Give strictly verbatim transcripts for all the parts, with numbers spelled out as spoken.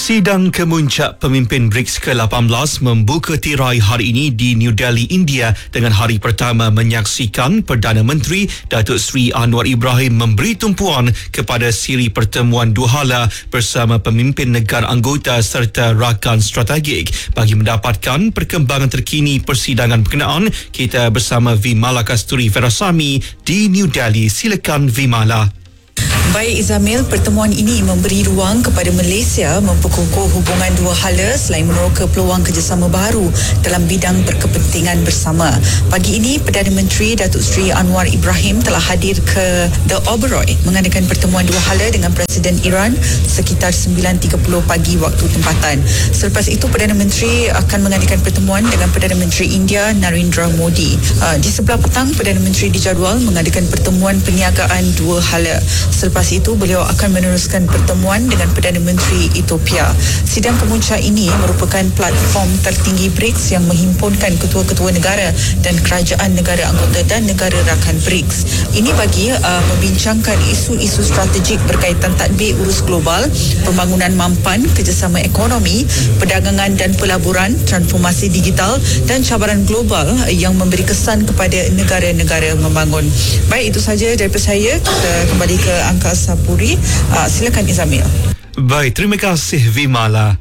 Sidang kemuncak pemimpin BRICS ke lapan belas membuka tirai hari ini di New Delhi, India dengan hari pertama menyaksikan Perdana Menteri Datuk Seri Anwar Ibrahim memberi tumpuan kepada siri pertemuan dua hala bersama pemimpin negara anggota serta rakan strategik. Bagi mendapatkan perkembangan terkini persidangan berkenaan, kita bersama Vimala Kasturi Ferasami di New Delhi. Silakan Vimala. Baik Izamil, pertemuan ini memberi ruang kepada Malaysia memperkukuh hubungan dua hala selain meneroka peluang kerjasama baru dalam bidang berkepentingan bersama. Pagi ini, Perdana Menteri Datuk Seri Anwar Ibrahim telah hadir ke The Oberoi mengadakan pertemuan dua hala dengan Presiden Iran sekitar sembilan tiga puluh pagi waktu tempatan. Selepas itu, Perdana Menteri akan mengadakan pertemuan dengan Perdana Menteri India Narendra Modi. Di sebelah petang, Perdana Menteri dijadual mengadakan pertemuan perniagaan dua hala. Selepas itu, beliau akan meneruskan pertemuan dengan Perdana Menteri Ethiopia. Sidang kemuncak ini merupakan platform tertinggi BRICS yang menghimpunkan ketua-ketua negara dan kerajaan negara anggota dan negara rakan BRICS. Ini bagi uh, membincangkan isu-isu strategik berkaitan tadbir urus global, pembangunan mampan, kerjasama ekonomi, perdagangan dan pelaburan, transformasi digital dan cabaran global yang memberi kesan kepada negara-negara membangun. Baik, itu saja daripada saya. Kita kembali ke Angka Sapuri. Uh, silakan Izamil. Baik, terima kasih Vimala.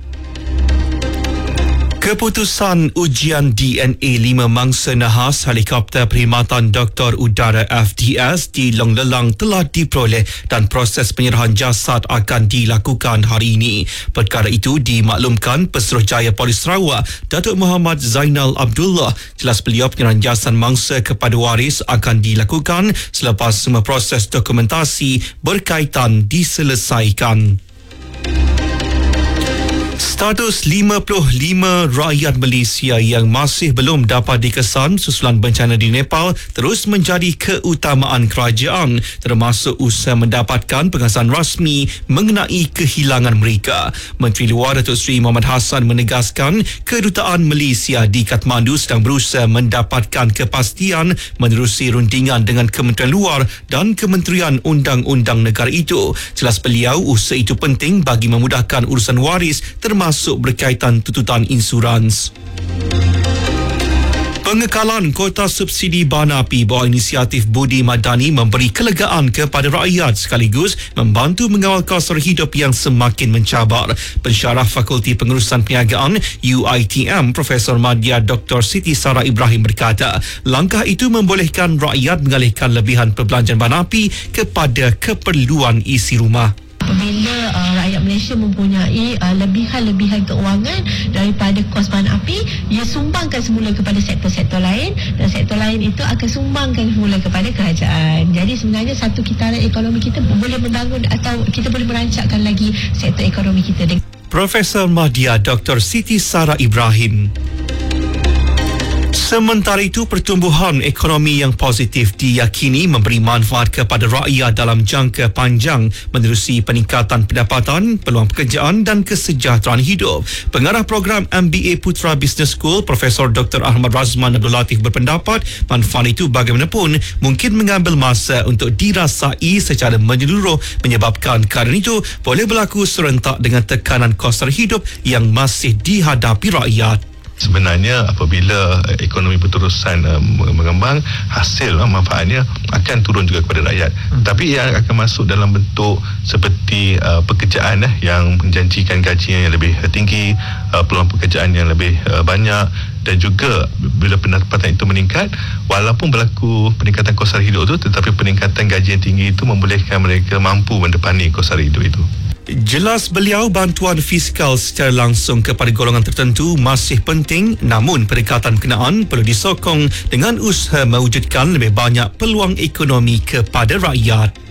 Keputusan ujian D N A lima mangsa nahas helikopter perkhidmatan Doktor Udara F D S di Long Lelang telah diperoleh dan proses penyerahan jasad akan dilakukan hari ini. Perkara itu dimaklumkan Pesuruhjaya Polis Sarawak, Datuk Muhammad Zainal Abdullah. Jelas beliau penyerahan jasad mangsa kepada waris akan dilakukan selepas semua proses dokumentasi berkaitan diselesaikan. Status lima puluh lima rakyat Malaysia yang masih belum dapat dikesan susulan bencana di Nepal terus menjadi keutamaan kerajaan, termasuk usaha mendapatkan pengasahan rasmi mengenai kehilangan mereka. Menteri Luar Datuk Seri Muhammad Hassan menegaskan kedutaan Malaysia di Kathmandu sedang berusaha mendapatkan kepastian menerusi rundingan dengan Kementerian Luar dan Kementerian Undang-Undang negara itu. Jelas beliau, usaha itu penting bagi memudahkan urusan waris termasuk masuk berkaitan tuntutan insurans. Pengekalan kota subsidi bahan api bawah inisiatif Budi Madani memberi kelegaan kepada rakyat sekaligus membantu mengawal kos hidup yang semakin mencabar. Pensyarah Fakulti Pengurusan Perniagaan U I T M Profesor Madya Doktor Siti Sarah Ibrahim berkata, langkah itu membolehkan rakyat mengalihkan lebihan perbelanjaan bahan api kepada keperluan isi rumah. Apabila uh, rakyat Malaysia mempunyai uh, lebihan-lebihan keuangan daripada kos bahan api, ia sumbangkan semula kepada sektor-sektor lain dan sektor lain itu akan sumbangkan semula kepada kerajaan. Jadi sebenarnya satu kitaran ekonomi kita boleh membangun atau kita boleh merancangkan lagi sektor ekonomi kita. Profesor Madya Doktor Siti Sarah Ibrahim. Sementara itu, pertumbuhan ekonomi yang positif diyakini memberi manfaat kepada rakyat dalam jangka panjang menerusi peningkatan pendapatan, peluang pekerjaan dan kesejahteraan hidup. Pengarah program M B A Putra Business School, Profesor Doktor Ahmad Razman Abdul Latif berpendapat manfaat itu bagaimanapun mungkin mengambil masa untuk dirasai secara menyeluruh menyebabkan keadaan itu boleh berlaku serentak dengan tekanan kos hidup yang masih dihadapi rakyat. Sebenarnya apabila ekonomi berterusan uh, mengembang, hasil uh, manfaatnya akan turun juga kepada rakyat. Hmm. Tapi ia akan masuk dalam bentuk seperti uh, pekerjaan uh, yang menjanjikan gaji yang lebih uh, tinggi, uh, peluang pekerjaan yang lebih uh, banyak, dan juga bila pendapatan itu meningkat, walaupun berlaku peningkatan kos hidup itu, tetapi peningkatan gaji yang tinggi itu membolehkan mereka mampu mendepani kos hidup itu. Jelas beliau, bantuan fiskal secara langsung kepada golongan tertentu masih penting, namun pendekatan berkenaan perlu disokong dengan usaha mewujudkan lebih banyak peluang ekonomi kepada rakyat.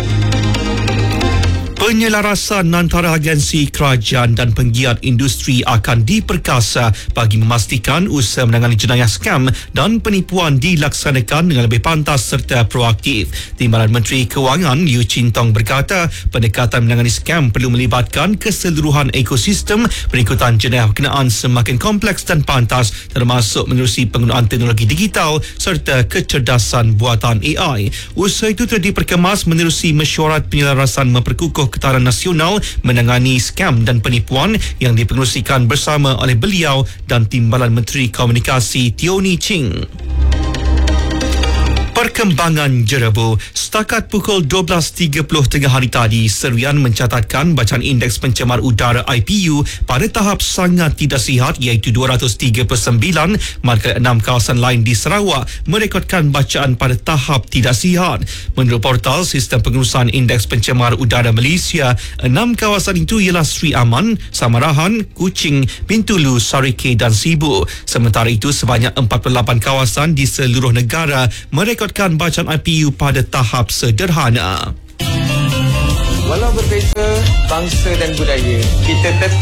Penyelarasan antara agensi kerajaan dan penggiat industri akan diperkasa bagi memastikan usaha menangani jenayah skam dan penipuan dilaksanakan dengan lebih pantas serta proaktif. Timbalan Menteri Kewangan Liu Chin Tong berkata, pendekatan menangani skam perlu melibatkan keseluruhan ekosistem. Pengikutan jenayah berkenaan semakin kompleks dan pantas, termasuk menerusi penggunaan teknologi digital serta kecerdasan buatan A I. Usaha itu telah diperkemas menerusi mesyuarat penyelarasan memperkukuh Ketahanan Nasional menangani skam dan penipuan yang dipengerusikan bersama oleh beliau dan Timbalan Menteri Komunikasi Teo Ni Ching. Perkembangan jerebu. Setakat pukul dua belas tiga puluh tengah hari tadi, Serian mencatatkan bacaan indeks pencemar udara I P U pada tahap sangat tidak sihat iaitu dua ratus tiga puluh sembilan, manakala enam kawasan lain di Sarawak merekodkan bacaan pada tahap tidak sihat. Menurut portal Sistem Pengurusan Indeks Pencemar Udara Malaysia, enam kawasan itu ialah Sri Aman, Samarahan, Kuching, Bintulu, Sarike dan Sibu. Sementara itu, sebanyak empat puluh lapan kawasan di seluruh negara merekodkan bacaan I P U pada tahap sederhana. Walau berbeza bangsa dan budaya, kita tetap